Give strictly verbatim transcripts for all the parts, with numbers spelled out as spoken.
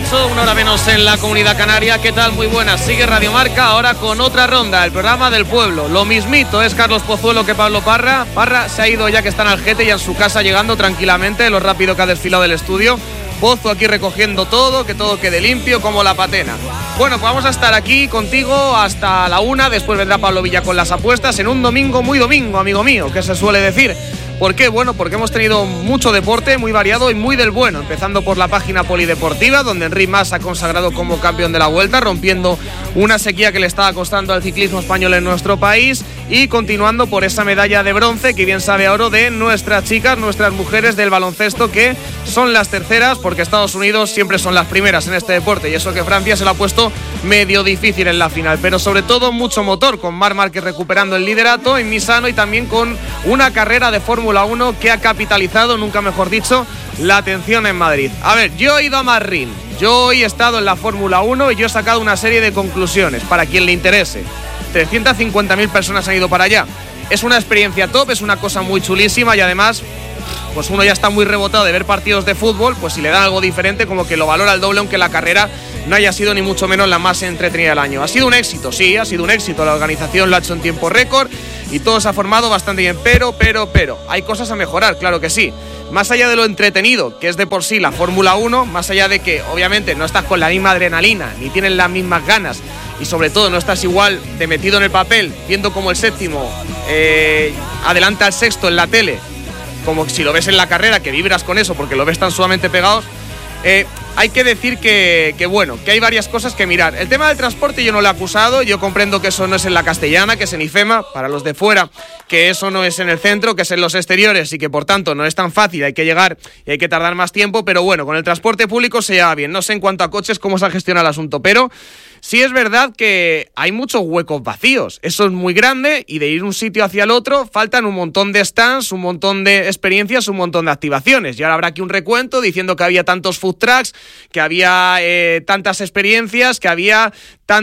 ocho, una hora menos en la Comunidad Canaria. ¿Qué tal? Muy buenas. Sigue Radio Marca ahora con otra ronda, el programa del pueblo. Lo mismito es Carlos Pozuelo que Pablo Parra. Parra se ha ido ya que está en Algete y en su casa llegando tranquilamente, lo rápido que ha desfilado del estudio. Pozo aquí recogiendo todo, que todo quede limpio como la patena. Bueno, pues vamos a estar aquí contigo hasta la una, después vendrá Pablo Villa con las apuestas en un domingo muy domingo, amigo mío, que se suele decir. ¿Por qué? Bueno, porque hemos tenido mucho deporte, muy variado y muy del bueno, empezando por la página polideportiva, donde Enric Mas ha consagrado como campeón de la Vuelta, rompiendo una sequía que le estaba costando al ciclismo español en nuestro país, y continuando por esa medalla de bronce, que bien sabe a oro, de nuestras chicas, nuestras mujeres del baloncesto, que son las terceras, porque Estados Unidos siempre son las primeras en este deporte, y eso que Francia se lo ha puesto medio difícil en la final, pero sobre todo mucho motor, con Marc Márquez recuperando el liderato en Misano, y también con una carrera de Fórmula uno que ha capitalizado, nunca mejor dicho, la atención en Madrid. A ver, yo he ido a Madrid, yo hoy he estado en la Fórmula uno y yo he sacado una serie de conclusiones para quien le interese. trescientas cincuenta mil personas han ido para allá. Es una experiencia top, es una cosa muy chulísima, y además pues uno ya está muy rebotado de ver partidos de fútbol, pues si le dan algo diferente como que lo valora al doble, aunque la carrera no haya sido ni mucho menos la más entretenida del año. Ha sido un éxito, sí, ha sido un éxito, la organización lo ha hecho en tiempo récord y todo se ha formado bastante bien, pero, pero, pero, hay cosas a mejorar, claro que sí. Más allá de lo entretenido, que es de por sí la Fórmula uno, más allá de que obviamente no estás con la misma adrenalina, ni tienes las mismas ganas, y sobre todo no estás igual de metido en el papel, viendo como el séptimo eh, adelanta al sexto en la tele, como si lo ves en la carrera, que vibras con eso porque lo ves tan sumamente pegados. Eh, hay que decir que, que bueno, que hay varias cosas que mirar. El tema del transporte yo no lo he acusado, yo comprendo que eso no es en la Castellana, que es en IFEMA, para los de fuera, que eso no es en el centro, que es en los exteriores y que por tanto no es tan fácil, hay que llegar y hay que tardar más tiempo, pero bueno, con el transporte público se lleva bien. No sé en cuanto a coches cómo se gestiona el asunto, pero sí es verdad que hay muchos huecos vacíos, eso es muy grande, y de ir un sitio hacia el otro faltan un montón de stands, un montón de experiencias, un montón de activaciones, y ahora habrá aquí un recuento diciendo que había tantos food trucks, que había eh, tantas experiencias, que había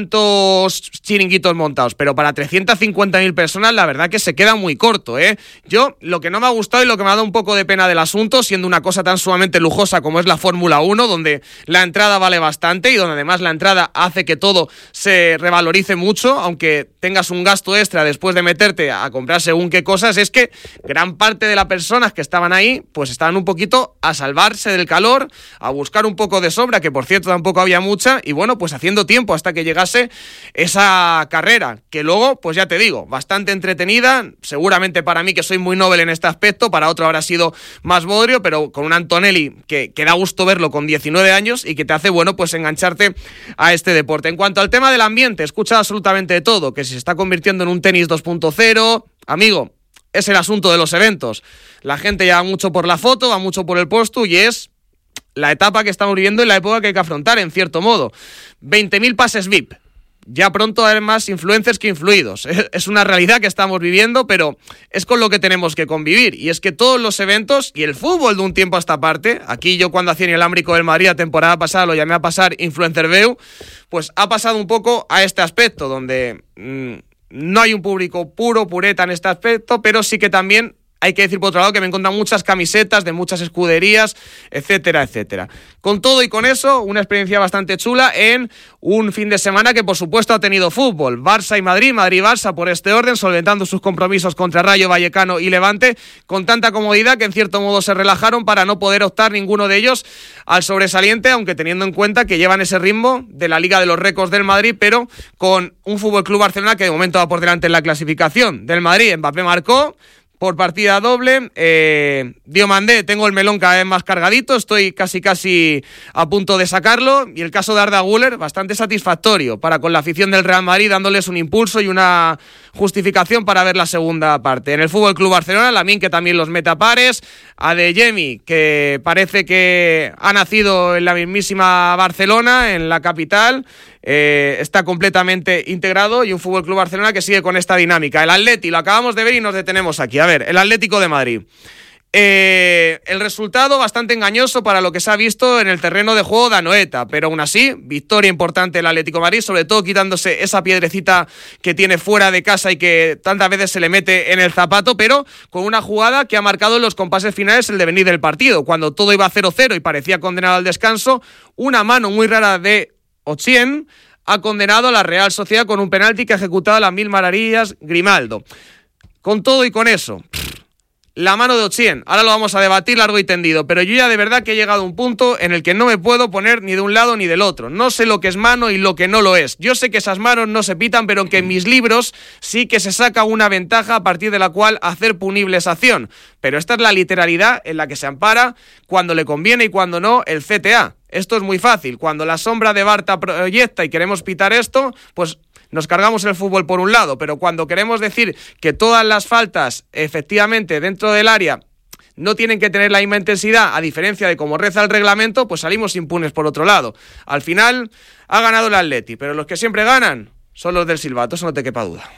tantos chiringuitos montados, pero para trescientas cincuenta mil personas la verdad que se queda muy corto, ¿eh? Yo, lo que no me ha gustado y lo que me ha dado un poco de pena del asunto, siendo una cosa tan sumamente lujosa como es la Fórmula uno, donde la entrada vale bastante y donde además la entrada hace que todo se revalorice mucho, aunque tengas un gasto extra después de meterte a comprar según qué cosas, es que gran parte de las personas que estaban ahí, pues estaban un poquito a salvarse del calor, a buscar un poco de sombra, que por cierto tampoco había mucha, y bueno, pues haciendo tiempo hasta que llegase esa carrera, que luego, pues ya te digo, bastante entretenida, seguramente para mí que soy muy novel en este aspecto, para otro habrá sido más bodrio, pero con un Antonelli que, que da gusto verlo con diecinueve años y que te hace, bueno, pues engancharte a este deporte. En cuanto al tema del ambiente, he escuchado absolutamente de todo, que se está convirtiendo en un tenis dos punto cero, amigo, es el asunto de los eventos. La gente ya va mucho por la foto, va mucho por el postu, y es la etapa que estamos viviendo y la época que hay que afrontar, en cierto modo. veinte mil pases V I P. Ya pronto hay más influencers que influidos. Es una realidad que estamos viviendo, pero es con lo que tenemos que convivir. Y es que todos los eventos, y el fútbol de un tiempo a esta parte, aquí yo cuando hacía en el Ámbrico del Madrid la temporada pasada lo llamé a pasar Influencer View, pues ha pasado un poco a este aspecto, donde mmm, no hay un público puro, pureta en este aspecto, pero sí que también hay que decir por otro lado que me he encontrado muchas camisetas de muchas escuderías, etcétera, etcétera. Con todo y con eso, una experiencia bastante chula en un fin de semana que por supuesto ha tenido fútbol. Barça y Madrid, Madrid-Barça por este orden, solventando sus compromisos contra Rayo Vallecano y Levante, con tanta comodidad que en cierto modo se relajaron para no poder optar ninguno de ellos al sobresaliente, aunque teniendo en cuenta que llevan ese ritmo de la Liga de los Récords del Madrid, pero con un F C Barcelona que de momento va por delante en la clasificación. Del Madrid, Mbappé marcó por partida doble, eh, Diomandé, tengo el melón cada vez más cargadito, estoy casi casi a punto de sacarlo, y el caso de Arda Güler bastante satisfactorio para con la afición del Real Madrid, dándoles un impulso y una justificación para ver la segunda parte. En el F C Barcelona, Lamine, que también los mete a pares, Adeyemi, que parece que ha nacido en la mismísima Barcelona, en la capital, eh, está completamente integrado, y un F C Barcelona que sigue con esta dinámica. El Atleti, lo acabamos de ver y nos detenemos aquí. A ver, el Atlético de Madrid. Eh, el resultado bastante engañoso para lo que se ha visto en el terreno de juego de Anoeta, pero aún así, victoria importante del Atlético de Madrid, sobre todo quitándose esa piedrecita que tiene fuera de casa y que tantas veces se le mete en el zapato, pero con una jugada que ha marcado en los compases finales el devenir del partido, cuando todo iba cero cero y parecía condenado al descanso. Una mano muy rara de Ochien ha condenado a la Real Sociedad con un penalti que ha ejecutado a las mil maravillas Grimaldo. Con todo y con eso, la mano de Ochien, ahora lo vamos a debatir largo y tendido, pero yo ya de verdad que he llegado a un punto en el que no me puedo poner ni de un lado ni del otro. No sé lo que es mano y lo que no lo es. Yo sé que esas manos no se pitan, pero que en mis libros sí que se saca una ventaja a partir de la cual hacer punible esa acción. Pero esta es la literalidad en la que se ampara cuando le conviene y cuando no el C T A. Esto es muy fácil. Cuando la sombra de Barta proyecta y queremos pitar esto, pues nos cargamos el fútbol por un lado, pero cuando queremos decir que todas las faltas efectivamente dentro del área no tienen que tener la misma intensidad, a diferencia de cómo reza el reglamento, pues salimos impunes por otro lado. Al final ha ganado el Atleti, pero los que siempre ganan son los del silbato, eso no te quepa duda.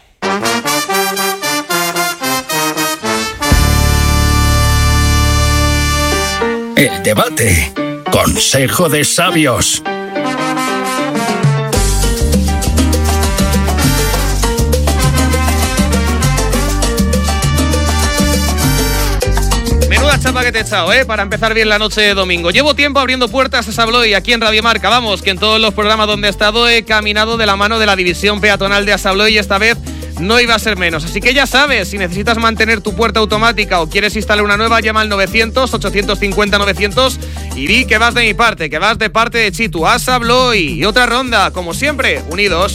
El debate. Consejo de sabios. Chapa que te he echado, ¿eh? Para empezar bien la noche de domingo. Llevo tiempo abriendo puertas a Asabloy aquí en Radio Marca. Vamos, que en todos los programas donde he estado he caminado de la mano de la división peatonal de Asabloy y esta vez no iba a ser menos. Así que ya sabes, si necesitas mantener tu puerta automática o quieres instalar una nueva, llama al novecientos, ochocientos cincuenta, novecientos y di que vas de mi parte, que vas de parte de Chitu. Asabloy y otra ronda, como siempre, unidos.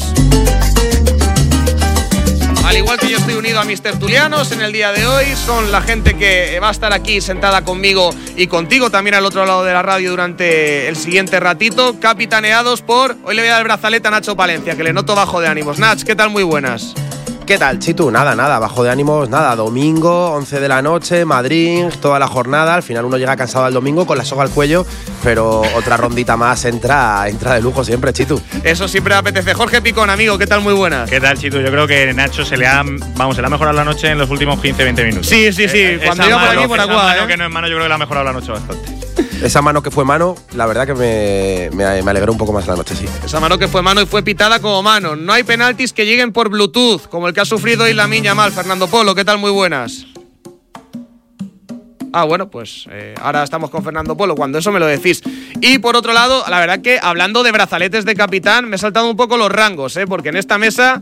Al igual que yo estoy unido a mis tertulianos en el día de hoy, son la gente que va a estar aquí sentada conmigo y contigo también al otro lado de la radio durante el siguiente ratito, capitaneados por... Hoy le voy a dar el brazalete a Nacho Palencia, que le noto bajo de ánimos. Nach, ¿qué tal? Muy buenas. ¿Qué tal, Chitu? Nada, nada, bajo de ánimos, nada. Domingo, once de la noche, Madrid, toda la jornada. Al final uno llega cansado al domingo con la soga al cuello, pero otra rondita más entra, entra de lujo siempre, Chitu. Eso siempre apetece. Jorge Picón, amigo, ¿qué tal? Muy buenas. ¿Qué tal, Chitu? Yo creo que Nacho se le ha, vamos, se le ha mejorado la noche en los últimos quince a veinte minutos. Sí, sí, sí. Eh, Cuando iba por aquí, por agua, agua, ¿eh? ¿eh? Que no es mano, yo creo que le ha mejorado la noche bastante. Esa mano que fue mano, la verdad que me, me, me alegró un poco más la noche, sí. Esa mano que fue mano y fue pitada como mano. No hay penaltis que lleguen por Bluetooth, como el que ha sufrido hoy Lamine Yamal. Fernando Polo, ¿qué tal? Muy buenas. Ah, bueno, pues eh, ahora estamos con Fernando Polo, cuando eso me lo decís. Y por otro lado, la verdad que hablando de brazaletes de capitán, me he saltado un poco los rangos, ¿eh? Porque en esta mesa...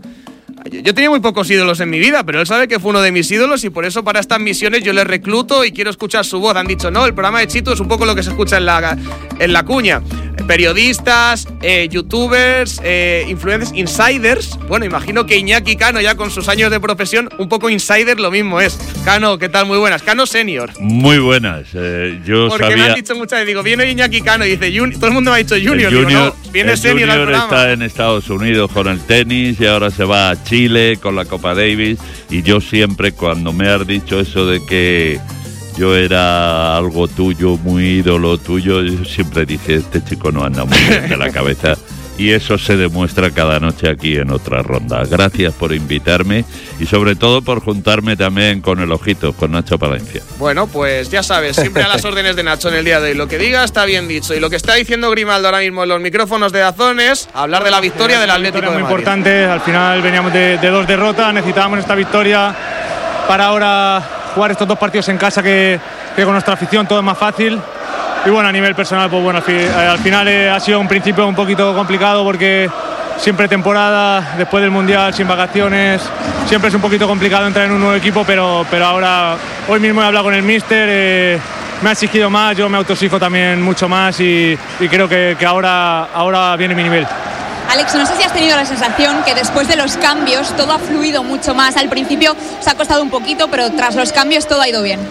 Yo tenía muy pocos ídolos en mi vida, pero él sabe que fue uno de mis ídolos y por eso para estas misiones yo le recluto y quiero escuchar su voz. Han dicho, no, el programa de Chitu es un poco lo que se escucha en la, en la cuña. Periodistas, eh, youtubers, eh, influencers, insiders. Bueno, imagino que Iñaki Cano, ya con sus años de profesión, un poco insider lo mismo es. Cano, ¿qué tal? Muy buenas. Cano senior. Muy buenas. Eh, yo Porque sabía... me han dicho muchas veces, digo, viene Iñaki Cano y dice, junior, todo el mundo me ha dicho junior. El junior, digo, no, viene el senior al junior programa. está en Estados Unidos con el tenis y ahora se va a Chile con la Copa Davis. Y yo siempre, cuando me has dicho eso de que yo era algo tuyo, muy ídolo tuyo, yo siempre dije, este chico no anda muy bien de la cabeza. Y eso se demuestra cada noche aquí en Otra Ronda. Gracias por invitarme y sobre todo por juntarme también con el ojito, con Nacho Palencia. Bueno, pues ya sabes, siempre a las órdenes de Nacho en el día de hoy. Lo que diga está bien dicho. Y lo que está diciendo Grimaldo ahora mismo en los micrófonos de Dazón es hablar de la victoria del Atlético de Madrid. Muy importante, al final veníamos de, de dos derrotas, necesitábamos esta victoria para ahora jugar estos dos partidos en casa que, que con nuestra afición todo es más fácil. Y bueno, a nivel personal, pues bueno, al, fi, al final eh, ha sido un principio un poquito complicado porque siempre temporada, después del Mundial, sin vacaciones, siempre es un poquito complicado entrar en un nuevo equipo, pero, pero ahora, hoy mismo he hablado con el míster, eh, me ha exigido más, yo me autoexijo también mucho más y, y creo que, que ahora, ahora viene mi nivel. Alex, no sé si has tenido la sensación que después de los cambios todo ha fluido mucho más. Al principio os ha costado un poquito, pero tras los cambios todo ha ido bien.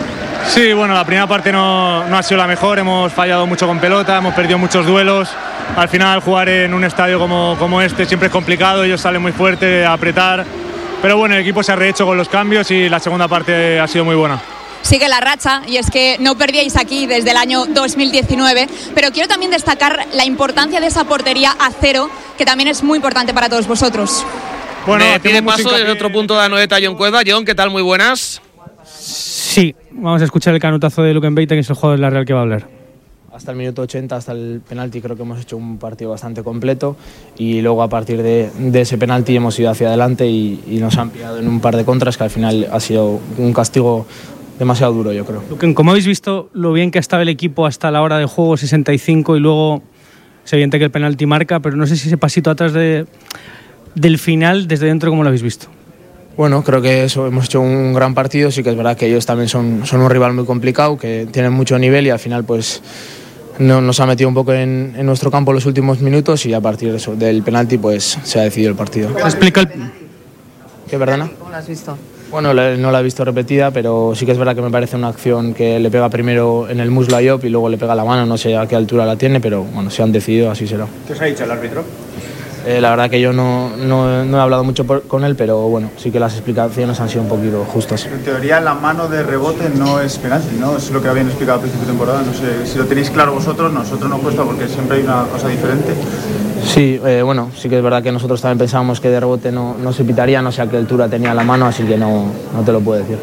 Sí, bueno, la primera parte no, no ha sido la mejor, hemos fallado mucho con pelota, hemos perdido muchos duelos. Al final jugar en un estadio como, como este siempre es complicado, ellos salen muy fuerte a apretar. Pero bueno, el equipo se ha rehecho con los cambios y la segunda parte ha sido muy buena. Sigue la racha y es que no perdíais aquí desde el año dos mil diecinueve, pero quiero también destacar la importancia de esa portería a cero, que también es muy importante para todos vosotros. Bueno, me pide paso desde otro punto de Anoeta, John Cueva. John, ¿qué tal? Muy buenas. Sí, vamos a escuchar el canutazo de Luken Beite, que es el jugador de la Real que va a hablar. Hasta el minuto ochenta, hasta el penalti, creo que hemos hecho un partido bastante completo y luego a partir de, de ese penalti hemos ido hacia adelante y, y nos han pillado en un par de contras que al final ha sido un castigo demasiado duro, yo creo. Luken, ¿cómo habéis visto lo bien que estaba el equipo hasta la hora de juego, sesenta y cinco, y luego es evidente que el penalti marca, pero no sé si ese pasito atrás de, del final, desde dentro, ¿cómo lo habéis visto? Bueno, creo que eso, hemos hecho un gran partido, sí que es verdad que ellos también son, son un rival muy complicado, que tienen mucho nivel y al final pues no, nos ha metido un poco en, en nuestro campo los últimos minutos y a partir de eso, del penalti pues se ha decidido el partido. Explica el... ¿Qué, perdona? ¿Cómo lo has visto? Bueno, no la he visto repetida, pero sí que es verdad que me parece una acción que le pega primero en el muslo a Llop y luego le pega la mano, no sé a qué altura la tiene, pero bueno, se han decidido, así será. ¿Qué os ha dicho el árbitro? Eh, la verdad que yo no, no, no he hablado mucho por, con él, pero bueno, sí que las explicaciones han sido un poquito justas. En teoría la mano de rebote no es penalti, ¿no? Es lo que habían explicado a principio de temporada, no sé si lo tenéis claro vosotros, nosotros nos cuesta porque siempre hay una cosa diferente. Sí, eh, bueno, sí que es verdad que nosotros también pensábamos que de rebote no, no se pitaría, no sé a qué altura tenía la mano, así que no, no te lo puedo decir.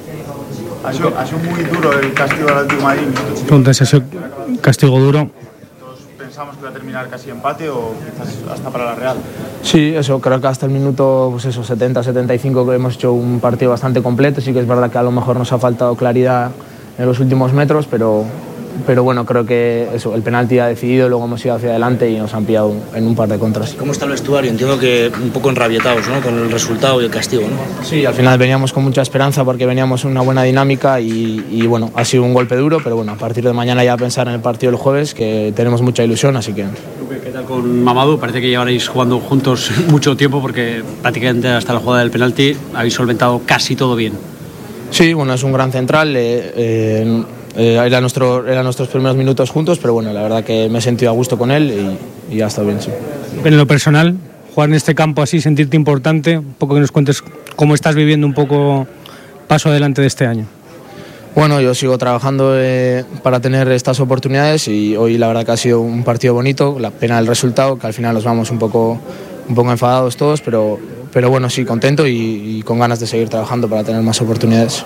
Ha sido, ha sido muy duro el castigo del Atlético de Madrid. Entonces, ese castigo duro. ¿Pensamos que va a terminar casi empate o quizás hasta para la Real? Sí, eso, creo que hasta el minuto pues eso, setenta, setenta y cinco que hemos hecho un partido bastante completo. Sí que es verdad que a lo mejor nos ha faltado claridad en los últimos metros, pero, pero bueno, creo que eso, el penalti ha decidido, luego hemos ido hacia adelante y nos han pillado en un par de contras. ¿Cómo está el vestuario? Entiendo que un poco enrabietados, ¿no?, con el resultado y el castigo, ¿no? Sí, al final veníamos con mucha esperanza porque veníamos en una buena dinámica y, y bueno, ha sido un golpe duro, pero bueno, a partir de mañana ya pensar en el partido del jueves, que tenemos mucha ilusión, así que... ¿Qué tal con Mamadou? Parece que llevaréis jugando juntos mucho tiempo porque prácticamente hasta la jugada del penalti habéis solventado casi todo bien. Sí, bueno, es un gran central, eh, eh, eh, era, nuestro, era nuestros primeros minutos juntos, pero bueno, la verdad que me he sentido a gusto con él y, y ya está bien, sí. En lo personal, jugar en este campo así, sentirte importante, un poco que nos cuentes cómo estás viviendo un poco paso adelante de este año. Bueno, yo sigo trabajando eh, para tener estas oportunidades y hoy la verdad que ha sido un partido bonito, la pena del resultado, que al final nos vamos un poco, un poco enfadados todos, pero, pero bueno, sí, contento y, y con ganas de seguir trabajando para tener más oportunidades.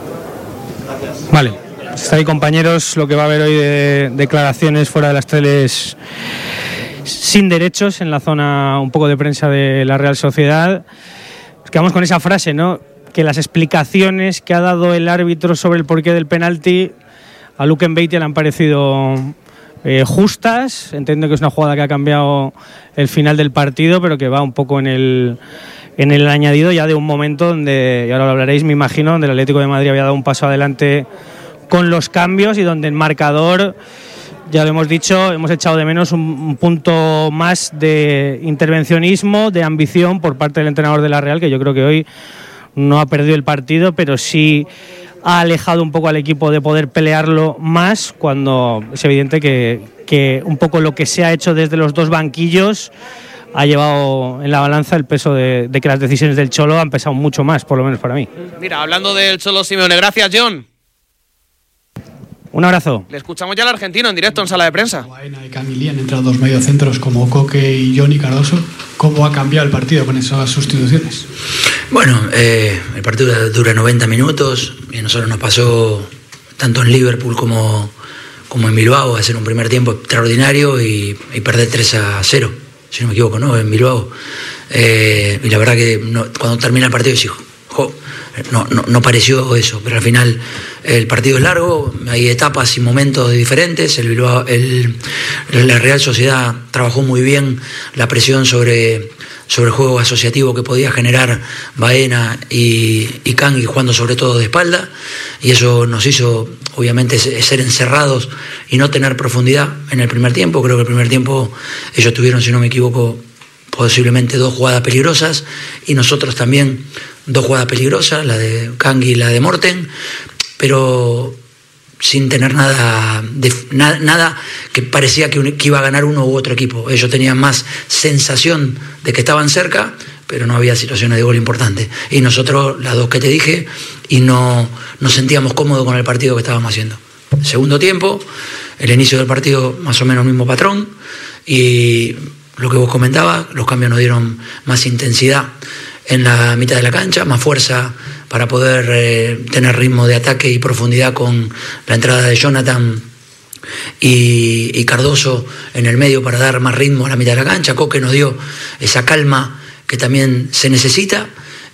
Vale, está ahí, compañeros, lo que va a haber hoy de declaraciones fuera de las teles sin derechos en la zona un poco de prensa de la Real Sociedad. Nos quedamos con esa frase, ¿no?, que las explicaciones que ha dado el árbitro sobre el porqué del penalti a Luken Beite le han parecido eh, justas. Entiendo que es una jugada que ha cambiado el final del partido, pero que va un poco en el, en el añadido ya de un momento donde, y ahora lo hablaréis, me imagino, donde el Atlético de Madrid había dado un paso adelante con los cambios y donde el marcador, ya lo hemos dicho, hemos echado de menos un, un punto más de intervencionismo, de ambición por parte del entrenador de la Real, que yo creo que hoy no ha perdido el partido, pero sí ha alejado un poco al equipo de poder pelearlo más, cuando es evidente que, que un poco lo que se ha hecho desde los dos banquillos ha llevado en la balanza el peso de, de que las decisiones del Cholo han pesado mucho más, por lo menos para mí. Mira, hablando del Cholo Simeone, gracias, John. Un abrazo. Le escuchamos ya al argentino en directo en sala de prensa. Baena y Camili han entrado dos mediocentros como Coque y Johnny Cardoso. ¿Cómo ha cambiado el partido con esas sustituciones? Bueno, eh, el partido dura noventa minutos y a nosotros nos pasó tanto en Liverpool como, como en Bilbao hacer un primer tiempo extraordinario y, y perder tres a cero, si no me equivoco, ¿no?, en Bilbao. Eh, y la verdad que no, cuando termina el partido decís, jo, no, no, no pareció eso, pero al final el partido es largo, hay etapas y momentos diferentes. El Bilbao, el, la Real Sociedad trabajó muy bien la presión sobre, sobre el juego asociativo que podía generar Baena y, y Kangui jugando sobre todo de espalda, y eso nos hizo obviamente ser encerrados y no tener profundidad en el primer tiempo. Creo que el primer tiempo ellos tuvieron, si no me equivoco, posiblemente dos jugadas peligrosas y nosotros también dos jugadas peligrosas, la de Kangui y la de Morten, pero sin tener nada, de, na, nada que parecía que, un, que iba a ganar uno u otro equipo. Ellos tenían más sensación de que estaban cerca, pero no había situaciones de gol importantes. Y nosotros, las dos que te dije, y no nos sentíamos cómodos con el partido que estábamos haciendo. Segundo tiempo, el inicio del partido más o menos el mismo patrón, y lo que vos comentabas, los cambios nos dieron más intensidad en la mitad de la cancha, más fuerza para poder eh, tener ritmo de ataque y profundidad con la entrada de Jonathan y, y Cardoso en el medio para dar más ritmo a la mitad de la cancha. Coque nos dio esa calma que también se necesita,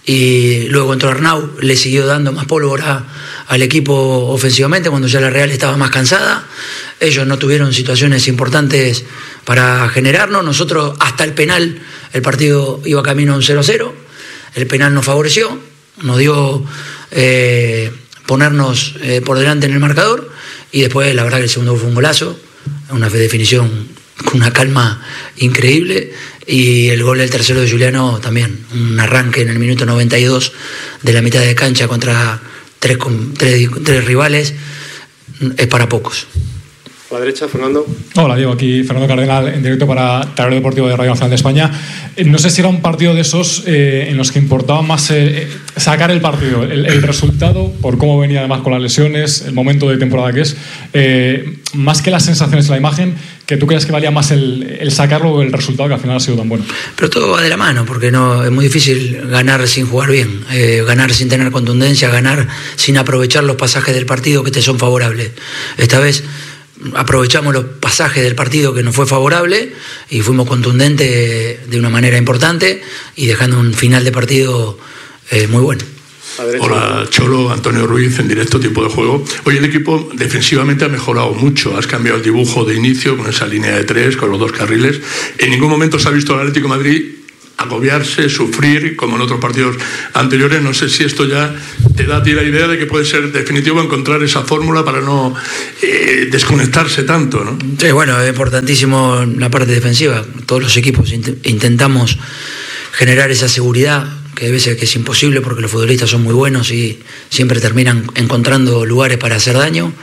y luego entró Arnau, le siguió dando más pólvora al equipo ofensivamente cuando ya la Real estaba más cansada. Ellos no tuvieron situaciones importantes para generarnos. Nosotros hasta el penal el partido iba camino a un cero a cero, el penal nos favoreció, nos dio eh, ponernos eh, por delante en el marcador, y después la verdad que el segundo fue un golazo, una definición con una calma increíble, y el gol del tercero de Juliano también, un arranque en el minuto noventa y dos de la mitad de cancha contra tres, tres, tres rivales, es para pocos. A la derecha, Fernando. Hola, Diego, aquí Fernando Cardenal en directo para Tablero Deportivo de Radio Nacional de España. Eh, no sé si era un partido de esos eh, en los que importaba más eh, sacar el partido, el, el resultado, por cómo venía además con las lesiones, el momento de temporada que es, eh, más que las sensaciones de la imagen, que tú creas que valía más el, el sacarlo o el resultado, que al final ha sido tan bueno. Pero todo va de la mano, porque no es muy difícil ganar sin jugar bien, eh, ganar sin tener contundencia, ganar sin aprovechar los pasajes del partido que te son favorables. Esta vez aprovechamos los pasajes del partido que nos fue favorable y fuimos contundentes de una manera importante y dejando un final de partido eh, muy bueno. Hola Cholo, Antonio Ruiz en directo, Tiempo de Juego. Hoy el equipo defensivamente ha mejorado mucho, has cambiado el dibujo de inicio con esa línea de tres, con los dos carriles. En ningún momento se ha visto al Atlético de Madrid agobiarse, sufrir, como en otros partidos anteriores. No sé si esto ya te da a ti la idea de que puede ser definitivo encontrar esa fórmula para no eh, desconectarse tanto, ¿no? Sí, bueno, es importantísimo la parte defensiva. Todos los equipos int- intentamos generar esa seguridad, que a veces que es imposible porque los futbolistas son muy buenos y siempre terminan encontrando lugares para hacer daño.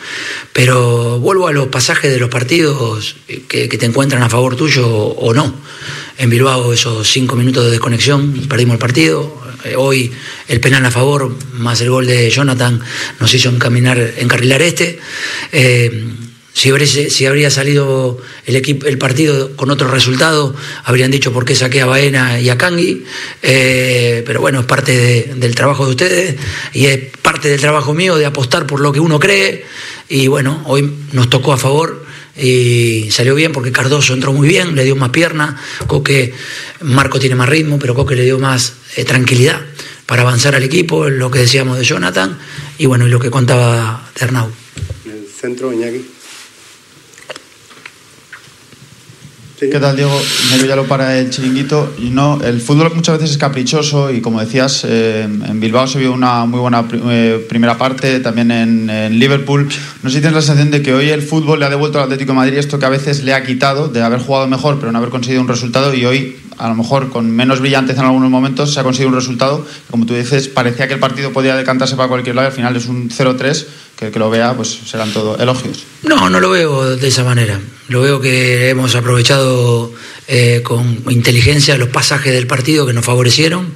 Pero vuelvo a los pasajes de los partidos que, que te encuentran a favor tuyo o no. En Bilbao esos cinco minutos de desconexión, perdimos el partido. Hoy el penal a favor más el gol de Jonathan nos hizo encaminar, encarrilar este. Eh, si, habría, si habría salido el, equipo, el partido con otro resultado, habrían dicho por qué saqué a Baena y a Kangui. Eh, pero bueno, es parte de, del trabajo de ustedes y es parte del trabajo mío de apostar por lo que uno cree. Y bueno, hoy nos tocó a favor y salió bien porque Cardoso entró muy bien, le dio más pierna. Coque, Marco tiene más ritmo, pero Coque le dio más eh, tranquilidad para avanzar al equipo, lo que decíamos de Jonathan y bueno, y lo que contaba de Arnau. En el centro, Iñaki. ¿Qué tal, Diego? Iñaki ya lo para el chiringuito. Y no, el fútbol muchas veces es caprichoso y, como decías, eh, en Bilbao se vio una muy buena pr- eh, primera parte, también en, en Liverpool. No sé si tienes la sensación de que hoy el fútbol le ha devuelto al Atlético de Madrid esto que a veces le ha quitado, de haber jugado mejor pero no haber conseguido un resultado, y hoy, a lo mejor con menos brillantez en algunos momentos, se ha conseguido un resultado que, como tú dices, parecía que el partido podía decantarse para cualquier lado y al final es un cero tres, que el que lo vea pues serán todo elogios. No, no lo veo de esa manera. Lo veo que hemos aprovechado eh, con inteligencia los pasajes del partido que nos favorecieron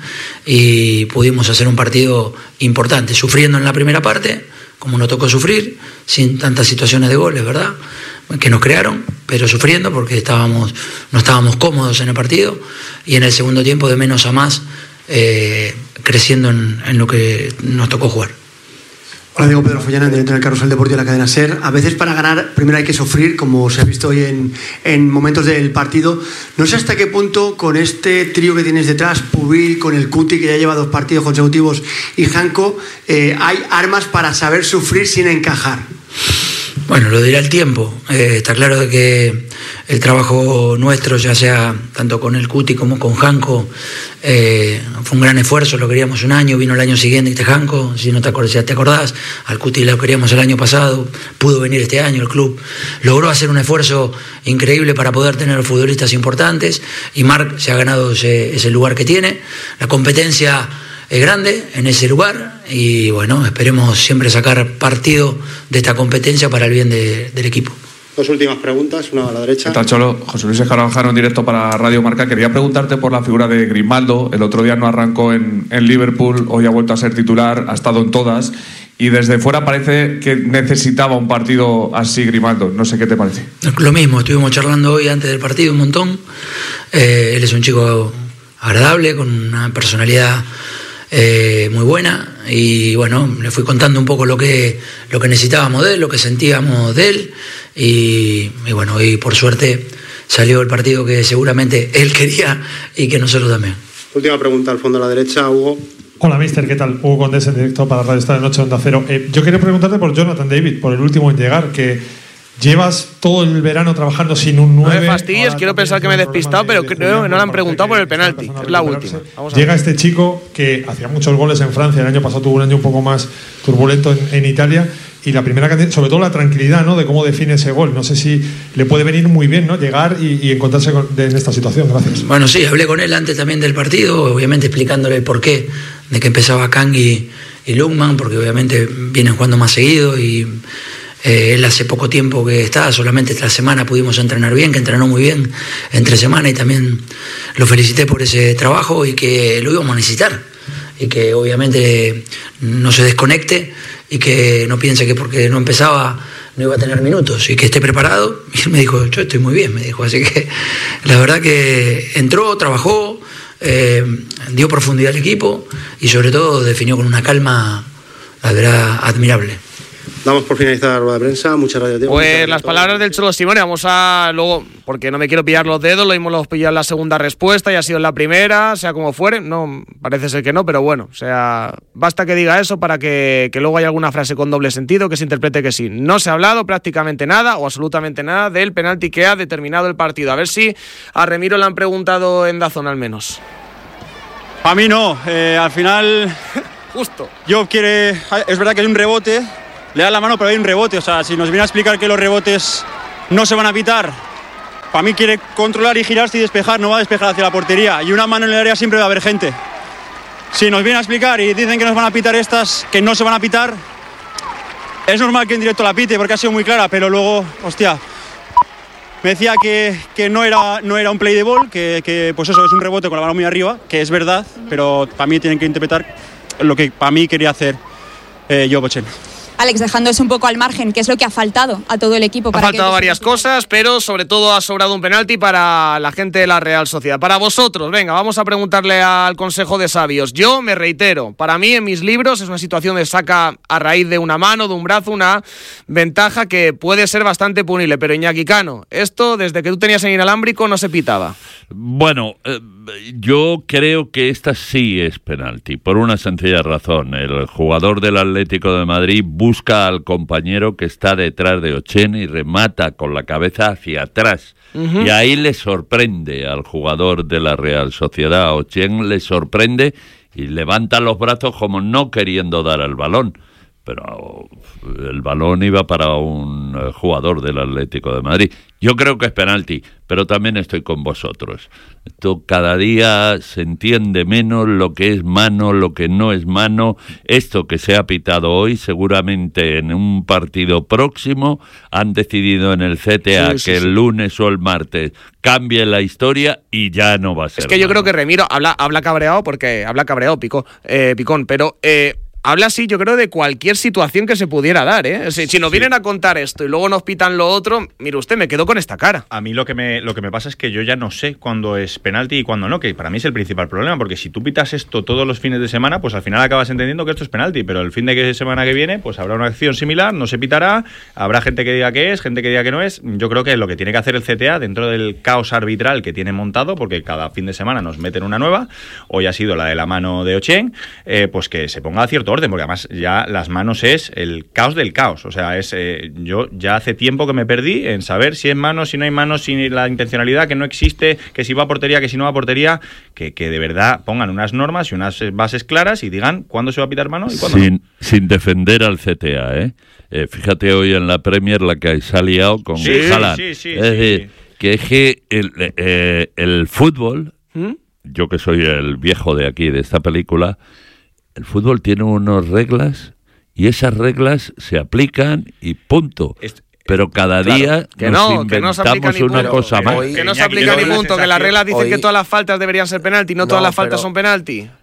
y pudimos hacer un partido importante, sufriendo en la primera parte, como nos tocó sufrir, sin tantas situaciones de goles, ¿verdad?, que nos crearon, pero sufriendo porque estábamos, no estábamos cómodos en el partido, y en el segundo tiempo de menos a más, eh, creciendo en, en lo que nos tocó jugar. Hola, Diego, Pedro Follana, directo del Carrusel Deportivo de la cadena SER. A veces para ganar primero hay que sufrir, como se ha visto hoy en, en momentos del partido. No sé hasta qué punto con este trío que tienes detrás, Pubil, con el Cuti, que ya lleva dos partidos consecutivos, y Janko, eh, hay armas para saber sufrir sin encajar. Bueno, lo dirá el tiempo. Eh, está claro de que el trabajo nuestro, ya sea tanto con el Cuti como con Janko, eh, fue un gran esfuerzo. Lo queríamos un año, vino el año siguiente este Janko, si no te acordás, ya te acordás. Al Cuti lo queríamos el año pasado, pudo venir este año. El club logró hacer un esfuerzo increíble para poder tener futbolistas importantes y Marc se ha ganado ese, ese lugar que tiene. La competencia es grande en ese lugar y bueno, esperemos siempre sacar partido de esta competencia para el bien de, del equipo. Dos últimas preguntas, una a la derecha. ¿Qué tal, Cholo? José Luis Escarabajano en directo para Radio Marca. Quería preguntarte por la figura de Grimaldo. El otro día no arrancó en, en Liverpool, hoy ha vuelto a ser titular, ha estado en todas y desde fuera parece que necesitaba un partido así Grimaldo. No sé qué te parece. Lo mismo, estuvimos charlando hoy antes del partido un montón. Eh, él es un chico agradable, con una personalidad eh, muy buena, y bueno, le fui contando un poco lo que, lo que necesitábamos de él, lo que sentíamos de él, y, y bueno, y por suerte salió el partido que seguramente él quería y que nosotros también. Última pregunta al fondo a la derecha, Hugo. Hola, mister, ¿qué tal? Hugo Condés en directo para Radio Esta de Noche Onda Cero. Eh, yo quería preguntarte por Jonathan David, por el último en llegar, que llevas todo el verano trabajando sin un nueve. No me fastidies, quiero pensar que me he despistado, pero creo que no le han preguntado por el penalti. Es la última. Vamos a Llega este chico que hacía muchos goles en Francia, el año pasado tuvo un año un poco más turbulento en, en Italia, y la primera cantidad, sobre todo la tranquilidad, ¿no?, de cómo define ese gol. No sé si le puede venir muy bien, ¿no?, llegar y, y encontrarse con, de, en esta situación. Gracias. Bueno, sí, hablé con él antes también del partido, obviamente explicándole el porqué de que empezaba Kang y, y Lungman, porque obviamente vienen jugando más seguido y eh, él hace poco tiempo que está, solamente esta semana pudimos entrenar bien, que entrenó muy bien entre semana, y también lo felicité por ese trabajo y que lo íbamos a necesitar, y que obviamente no se desconecte y que no piense que porque no empezaba no iba a tener minutos, y que esté preparado. Y él me dijo, yo estoy muy bien, me dijo. Así que la verdad que entró, trabajó, eh, dio profundidad al equipo y sobre todo definió con una calma, la verdad, admirable. Damos por finalizada la rueda de prensa. Muchas gracias, Diego. Pues las palabras del Cholo Simeone. Vamos a luego, porque no me quiero pillar los dedos, lo mismo los pillar en la segunda respuesta y ha sido en la primera, sea como fuere. No, parece ser que no, pero bueno, o sea, basta que diga eso para que, que luego haya alguna frase con doble sentido que se interprete que sí. No se ha hablado prácticamente nada o absolutamente nada del penalti que ha determinado el partido. A ver si a Remiro le han preguntado en Dazón al menos. A mí no, eh, al final justo. Yo quiere, es verdad que hay un rebote, le da la mano, pero hay un rebote. O sea, si nos viene a explicar que los rebotes no se van a pitar, para mí quiere controlar y girarse y despejar, no va a despejar hacia la portería. Y una mano en el área siempre va a haber gente. Si nos viene a explicar y dicen que nos van a pitar estas, que no se van a pitar, es normal que en directo la pite porque ha sido muy clara, pero luego, hostia, me decía que, que no, era, no era un play de ball, que, que pues eso es un rebote con la mano muy arriba, que es verdad, pero para mí tienen que interpretar lo que para mí quería hacer eh, Joe Bochen. Alex, dejando eso un poco al margen, ¿qué es lo que ha faltado a todo el equipo? Ha Para faltado que... varias cosas, pero sobre todo ha sobrado un penalti para la gente de la Real Sociedad. Para vosotros, venga, vamos a preguntarle al Consejo de Sabios. Yo me reitero, para mí en mis libros es una situación de saca a raíz de una mano, de un brazo, una ventaja que puede ser bastante punible. Pero Iñaki Cano, esto desde que tú tenías en inalámbrico no se pitaba. Bueno, eh, yo creo que esta sí es penalti, por una sencilla razón. El jugador del Atlético de Madrid busca al compañero que está detrás de Ochen y remata con la cabeza hacia atrás. Uh-huh. Y ahí le sorprende al jugador de la Real Sociedad. Ochen le sorprende y levanta los brazos como no queriendo dar el balón. Pero el balón iba para un jugador del Atlético de Madrid. Yo creo que es penalti, pero también estoy con vosotros. Esto cada día se entiende menos lo que es mano, lo que no es mano. Esto que se ha pitado hoy, seguramente en un partido próximo han decidido en el C T A sí, sí, que sí. el lunes o el martes cambie la historia y ya no va a ser. Es que yo mano. creo que Remiro habla, habla cabreado porque habla cabreado, Pico, eh, Picón, pero... Eh, habla así, yo creo, de cualquier situación que se pudiera dar, ¿eh? Si, si nos sí. vienen a contar esto y luego nos pitan lo otro, mire usted, me quedo con esta cara. A mí lo que me lo que me pasa es que yo ya no sé cuándo es penalti y cuándo no, que para mí es el principal problema, porque si tú pitas esto todos los fines de semana, pues al final acabas entendiendo que esto es penalti, pero el fin de semana que viene, pues habrá una acción similar, no se pitará, habrá gente que diga que es, gente que diga que no es. Yo creo que lo que tiene que hacer el C T A, dentro del caos arbitral que tiene montado, porque cada fin de semana nos meten una nueva, hoy ha sido la de la mano de Ochen, eh, pues que se ponga a cierto orden, porque además ya las manos es el caos del caos. O sea, es eh, yo ya hace tiempo que me perdí en saber si es mano, si no hay mano, si la intencionalidad, que no existe, que si va a portería, que si no va a portería, que, que de verdad pongan unas normas y unas bases claras y digan cuándo se va a pitar mano y cuándo sin, no. Sin defender al C T A, ¿eh? eh fíjate hoy en la Premier la que se ha liado con sí, Haaland. Sí, sí, es sí, decir, sí. que es que el, eh, el fútbol, ¿Mm? yo que soy el viejo de aquí, de esta película, el fútbol tiene unas reglas y esas reglas se aplican y punto. Est- Pero cada claro, día que nos no, que no se aplica inventamos ni una punto, cosa más. Que no se aplica ni punto, que las reglas dicen hoy, que todas las faltas deberían ser penalti, no, no todas las faltas son penalti.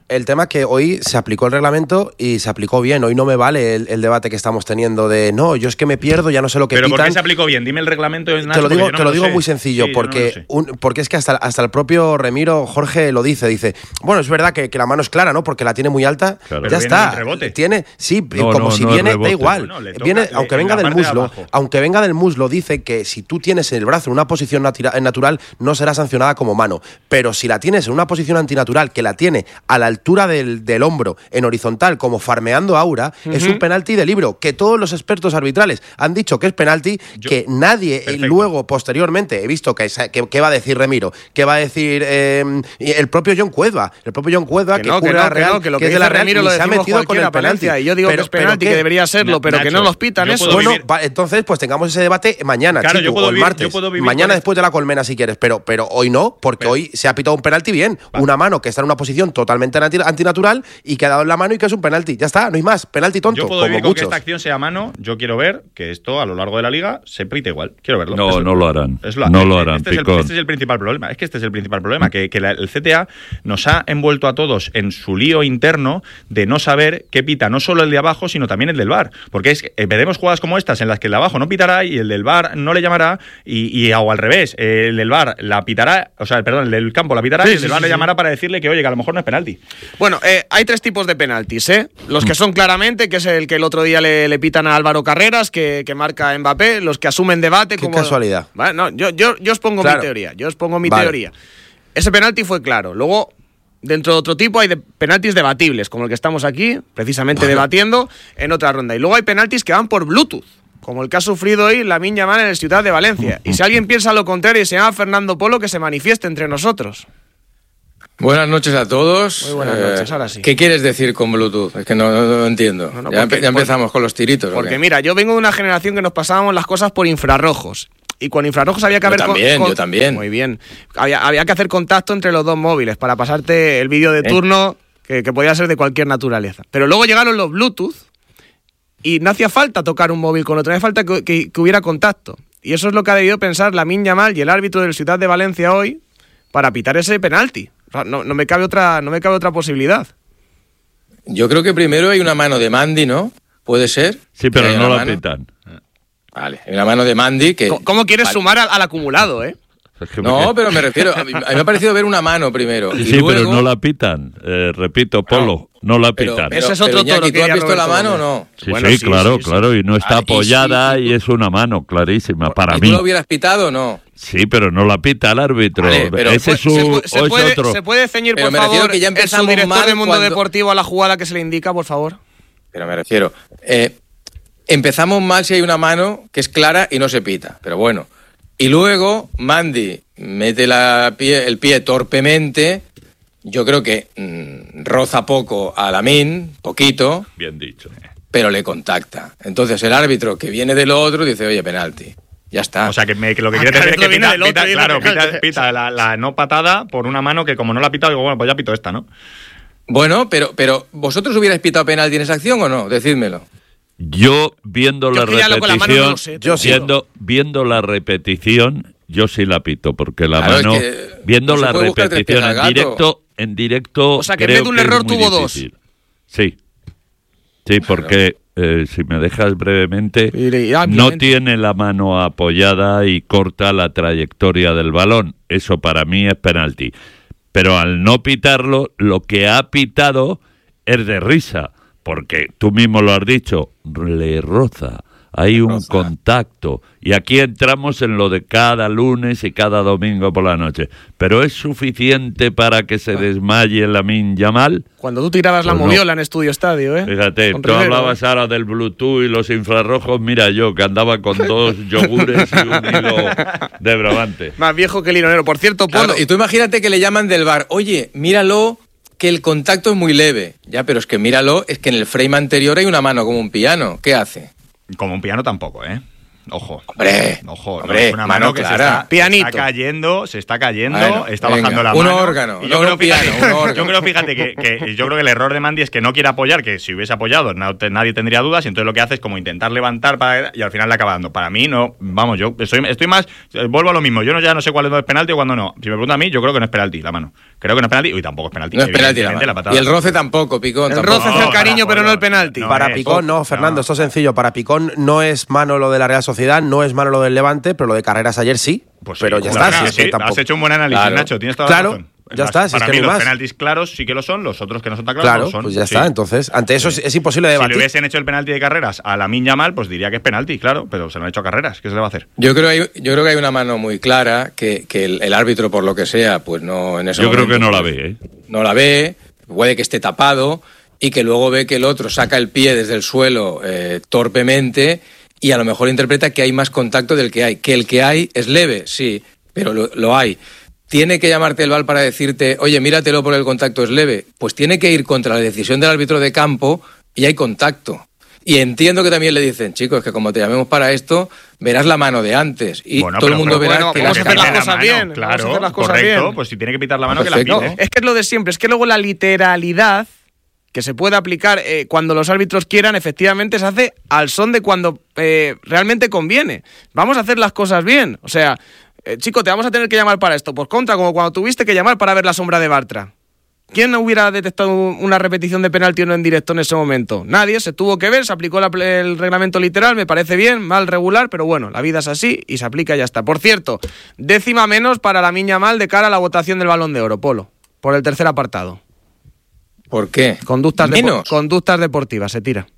el tema es que hoy se aplicó el reglamento y se aplicó bien. Hoy no me vale el, el debate que estamos teniendo de no, yo es que me pierdo, ya no sé lo que Pero pitan. ¿por qué se aplicó bien? Dime el reglamento. Nacho, te lo digo, no te lo digo sé. muy sencillo, sí, porque, no un, porque es que hasta, hasta el propio Remiro, Jorge, lo dice. Dice, bueno, es verdad que, que la mano es clara, ¿no? Porque la tiene muy alta. Claro. Ya Pero está. Rebote. Tiene, sí, No, como no, si no es viene, da rebote. igual. Bueno, le toca, viene, le- aunque en venga la del parte de muslo, abajo. aunque venga del muslo, dice que si tú tienes el brazo en una posición natira- natural, no será sancionada como mano. Pero si la tienes en una posición antinatural, que la tiene a la altura del, del hombro, en horizontal, como farmeando aura, uh-huh. es un penalti de libro. Que todos los expertos arbitrales han dicho que es penalti, Yo, que nadie perfecto. luego, posteriormente, he visto que, que, que va a decir Remiro, que va a decir eh, el propio John Cueva, el propio John Cueva, que, que, no, que, que, la no, Real, que, no, que lo que, que es de la Real, Remiro lo se ha metido con el penalti. Y yo digo pero, que es penalti, que debería serlo, pero Nacho, que no los pitan eso. Bueno, va, entonces, pues tengamos ese debate mañana, claro, Chitu, yo puedo o el vivir, martes. yo puedo vivir mañana con después de la colmena, si quieres, pero, pero hoy no, porque pero, hoy se ha pitado un penalti bien. Va. Una mano que está en una posición totalmente antinatural y que ha dado en la mano y que es un penalti. Ya está, no hay más. Penalti tonto. Yo puedo como vivir con muchos. que esta acción sea mano. Yo quiero ver que esto a lo largo de la liga se pite igual. Quiero verlo. No, Eso, no lo harán. Es lo, no este, lo harán, este, es el, este es el principal problema. Es que este es el principal problema. Que, que la, el C T A nos ha envuelto a todos en su lío interno de no saber qué pita no solo el de abajo, sino también el del V A R. Porque es, eh, veremos jugadas como estas en las que el de abajo no pitará y el del V A R no le llamará y, y o al revés, eh, el del V A R la pitará, o sea, el, perdón, el del campo la pitará sí, y el del sí, V A R sí, le llamará sí. para decirle que, oye, que a lo mejor no es penalti. Bueno, eh, hay tres tipos de penaltis, ¿eh? Los que son claramente, que es el que el otro día le, le pitan a Álvaro Carreras, que, que marca Mbappé, los que asumen debate. Qué como casualidad. Vale, no, yo, yo, yo os pongo claro. mi teoría, yo os pongo mi vale. teoría. Ese penalti fue claro. Luego, dentro de otro tipo, hay de penaltis debatibles, como el que estamos aquí, precisamente bueno. debatiendo en otra ronda. Y luego hay penaltis que van por Bluetooth, como el que ha sufrido hoy Lamine Yamal en el Ciudad de Valencia. Y si alguien piensa lo contrario y se llama Fernando Polo, que se manifieste entre nosotros. Buenas noches a todos. Muy buenas eh, noches, ahora sí. ¿Qué quieres decir con Bluetooth? Es que no, no, no entiendo. No, no, ya, porque, ya empezamos porque, con los tiritos. Porque ¿okay? mira, yo vengo de una generación que nos pasábamos las cosas por infrarrojos. Y con infrarrojos había que yo haber... También, con, yo también. Muy bien. Había, había que hacer contacto entre los dos móviles para pasarte el vídeo de ¿Eh? turno que, que podía ser de cualquier naturaleza. Pero luego llegaron los Bluetooth y no hacía falta tocar un móvil con otro, no hacía falta que, que, que hubiera contacto. Y eso es lo que ha debido pensar Lamine Yamal y el árbitro del Ciudad de Valencia hoy para pitar ese penalti. No, no me cabe otra, no me cabe otra posibilidad. Yo creo que primero hay una mano de Mandy, ¿no? ¿Puede ser? Sí, pero no la mano? pitan. Vale, hay una mano de Mandy que... ¿Cómo, cómo quieres vale. sumar al, al acumulado, eh? No, pero me refiero, a mí, a mí me ha parecido ver una mano primero. Y sí, luego... pero no la pitan. Eh, repito, Polo, no, no la pitan. Pero, pero, Ese es otro pero, Iñaki, ¿tú has visto la mano o no? Sí, bueno, sí, sí, claro, sí, sí, claro, y no está ah, apoyada y, sí, y es una mano clarísima para ¿Y mí. tú lo hubieras pitado o no? Sí, pero no la pita el árbitro. Vale, pero Ese es su, se, puede, se, o puede, es otro. ¿Se puede ceñir, pero por me favor, que ya el subdirector de Mundo cuando... Deportivo a la jugada que se le indica, por favor? Pero me refiero... Eh, empezamos mal si hay una mano que es clara y no se pita, pero bueno. Y luego Mandy mete la pie, el pie torpemente, yo creo que mmm, roza poco a Lamine, poquito. Bien dicho. Pero le contacta. Entonces el árbitro que viene del otro dice, oye, penalti. Ya está. O sea, que, me, que lo que quiere decir es que pita, pita, pita, claro, pita, pita la, la no patada por una mano que como no la ha pitado, digo, bueno, pues ya pito esta, ¿no? Bueno, pero, pero ¿vosotros hubierais pitado penalti en esa acción o no? Decídmelo. Yo, viendo yo la repetición, la no sé, yo viendo, viendo la repetición, yo sí la pito, porque la claro, mano, es que viendo no la repetición en directo, en directo, o sea, que creo en vez de un que error es muy tuvo difícil. dos. Sí, sí, porque eh, si me dejas brevemente, ya, no tiene la mano apoyada y corta la trayectoria del balón. Eso para mí es penalti. Pero al no pitarlo, lo que ha pitado es de risa. Porque tú mismo lo has dicho, le roza, hay un roza. contacto. Y aquí entramos en lo de cada lunes y cada domingo por la noche. ¿Pero es suficiente para que se desmaye Lamine Yamal? Cuando tú tirabas pues la moviola no. en Estudio Estadio, ¿eh? Fíjate, con tú Rivero, hablabas ¿eh? ahora del Bluetooth y los infrarrojos. Mira yo, que andaba con dos yogures y un hilo de Brabante. Más viejo que el hilonero. Por cierto, Polo... Claro, y tú imagínate que le llaman del V A R. Oye, míralo... que el contacto es muy leve. Ya, pero es que míralo, es que en el frame anterior hay una mano como un piano. ¿Qué hace? Como un piano tampoco, ¿eh? Ojo. Hombre, ojo, hombre, no es una mano, mano que se clara. está, Pianito. se está cayendo, se está cayendo, Bueno, está venga, bajando la un mano. órgano, Y no yo creo, un piano, fíjate, un órgano. yo creo, fíjate, que, que yo creo que el error de Mandy es que no quiere apoyar, que si hubiese apoyado no te- nadie tendría dudas, y entonces lo que hace es como intentar levantar para, y al final le acaba dando. Para mí, no, vamos, yo estoy, estoy más, eh, vuelvo a lo mismo, yo no, ya no sé cuál es penalti o cuándo no. Si me preguntan a mí, yo creo que no es penalti la mano. Creo que no es penalti, y tampoco es penalti. No es penalti la evidentemente, mano. patada. Y el roce tampoco, Picón. El tampoco. roce es el cariño, pero no el penalti. Para es. Picón, no, Fernando, esto es sencillo. Para Picón no es mano lo de la Real Sociedad, no es mano lo del Levante, pero lo de Carreras ayer sí. Pues sí, pero ya claro, está. Si sí, es que sí, tampoco- has hecho un buen análisis, Claro. Nacho, tienes toda Claro, la razón. ya está, si Para es que mí no hay los más. penaltis claros sí que lo son, los otros que no son tan claros Claro, no lo son. pues ya Sí. está. Entonces, ante eso es, es imposible Si debatir. le hubiesen hecho el penalti de Carreras a Lamine Yamal, pues diría que es penalti, claro, pero se lo han hecho a Carreras, ¿qué se le va a hacer? Yo creo, hay, yo creo que hay una mano muy clara que, que el, el árbitro, por lo que sea, pues no en ese Yo creo momento, que no la pues, ve, ¿eh? no la ve, puede que esté tapado y que luego ve que el otro saca el pie desde el suelo eh, torpemente y a lo mejor interpreta que hay más contacto del que hay. Que el que hay es leve, sí, pero lo, lo hay. ¿Tiene que llamarte el V A R para decirte, oye, míratelo por el contacto es leve? Pues tiene que ir contra la decisión del árbitro de campo y hay contacto. Y entiendo que también le dicen, chicos, que como te llamemos para esto, verás la mano de antes. Y Bueno, todo el pero- mundo pero verá bueno, que vamos la a hacer las cámara- cosas bien, Claro, vamos a hacer las cosas correcto, bien. Pues si tiene que pitar la mano, que la Perfecto. pide. Es que es lo de siempre, es que luego la literalidad que se puede aplicar eh, cuando los árbitros quieran, efectivamente se hace al son de cuando eh, realmente conviene. Vamos a hacer las cosas bien. O sea, eh, chico, te vamos a tener que llamar para esto. Pues contra, como cuando tuviste que llamar para ver la sombra de Bartra. ¿Quién hubiera detectado una repetición de penalti o no en directo en ese momento? Nadie, se tuvo que ver, se aplicó la, el reglamento literal, me parece bien, mal, regular, pero bueno, la vida es así y se aplica y ya está. Por cierto, décima menos para la Miña Mal de cara a la votación del Balón de Oro, Polo, por el tercer apartado. ¿Por qué? Conductas, ¿Menos? depo- conductas deportivas, se tira.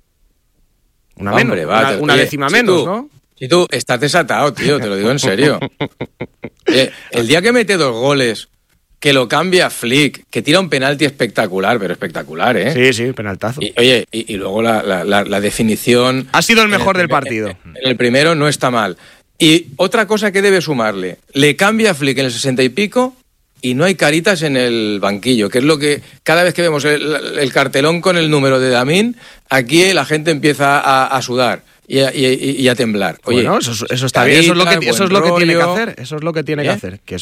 Una Hombre, menos, va, una, te- una oye, décima si menos, tú- ¿no? Si tú estás desatado, tío, te lo digo en serio. Oye, el día que mete dos goles, que lo cambia Flick, que tira un penalti espectacular, pero espectacular, ¿eh? Sí, sí, penaltazo. Y, oye, y, y luego la, la- la- la definición... Ha sido el mejor en del primer- partido. En el primero no está mal. Y otra cosa que debe sumarle, le cambia Flick en el sesenta y pico y no hay caritas en el banquillo, que es lo que cada vez que vemos el, el cartelón con el número de Damín, aquí la gente empieza a, a sudar y a, y- y a temblar. Oye, Bueno, eso, eso está bien, eso es lo que, carita, eso es buen lo que tiene que rollo. hacer, eso es lo que tiene que ¿Eh? hacer, que